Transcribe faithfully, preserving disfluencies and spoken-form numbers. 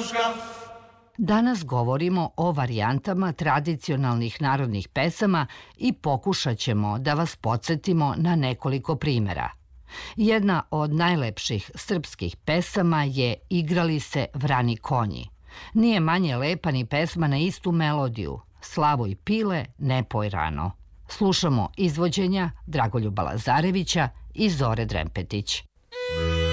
Danas govorimo o varijantama tradicionalnih narodnih pesama i pokušat ćemo da vas podsjetimo na nekoliko primjera. Jedna od najlepših srpskih pesama je Igrali se vrani konji. Nije manje lepa ni pesma na istu melodiju, Slavoj pile, ne poj rano. Slušamo izvođenja Dragoljuba Lazarevića i Zore Drempetić.